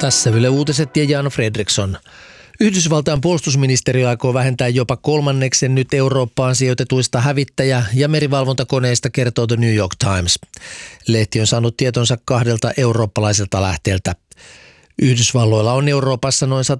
Tässä Yle Uutiset ja Jan Fredriksson. Yhdysvaltain puolustusministeriö aikoo vähentää jopa kolmanneksen nyt Eurooppaan sijoitetuista hävittäjä- ja merivalvontakoneista, kertoo The New York Times. Lehti on saanut tietonsa 2 eurooppalaiselta lähteeltä. Yhdysvalloilla on Euroopassa noin